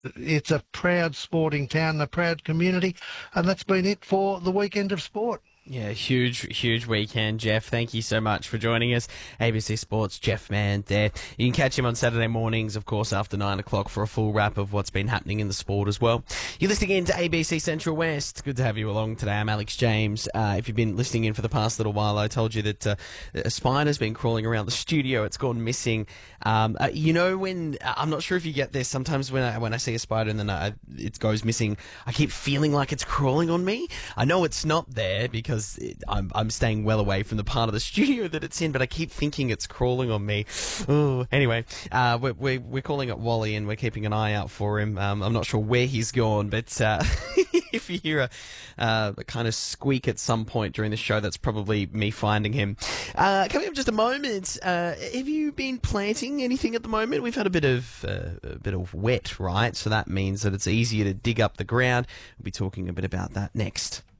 It's a proud sporting town, a proud community, and that's been it for the weekend of sport. Yeah, huge weekend, Jeff. Thank you so much for joining us. ABC Sports, Jeff Mann there. You can catch him on Saturday mornings, of course, after 9 o'clock for a full wrap of what's been happening in the sport as well. You're listening in to ABC Central West. Good to have you along today. I'm Alex James. If you've been listening in for the past little while, I told you that a spider's been crawling around the studio. It's gone missing. When I'm not sure if you get this. Sometimes when I see a spider and then it goes missing, I keep feeling like it's crawling on me. I know it's not there because I'm staying well away from the part of the studio that it's in, but I keep thinking it's crawling on me. Oh, anyway, we're calling it Wally and we're keeping an eye out for him. I'm not sure where he's gone, but if you hear a kind of squeak at some point during the show, that's probably me finding him. Coming up in just a moment, have you been planting anything at the moment? We've had a bit of wet, right? So that means that it's easier to dig up the ground. We'll be talking a bit about that next.